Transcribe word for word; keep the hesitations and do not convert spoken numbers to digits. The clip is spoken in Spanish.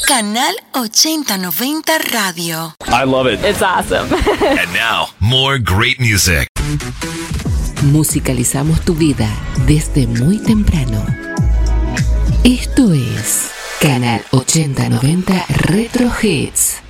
Canal ochenta noventa Radio. I love it. It's awesome. And now, more great music. Musicalizamos tu vida desde muy temprano. Esto es Canal ochenta noventa Retro Hits.